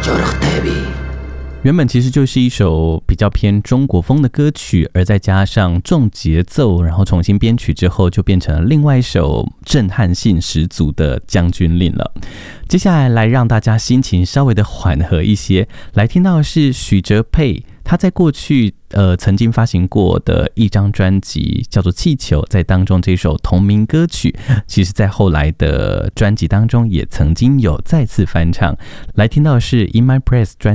原本其实就是一首比较偏中国风的歌曲，而再加上重节奏，然后重新编曲之后，就变成了另外一首震撼性十足的《将军令》了。接下来让大家心情稍微的缓和一些，来听到的是许哲佩，他在过去曾经发行过的一张专辑叫做《气球》，在当中这首同名歌曲，其实在后来的专辑当中也曾经有再次翻唱。来听到的是 In My Press 专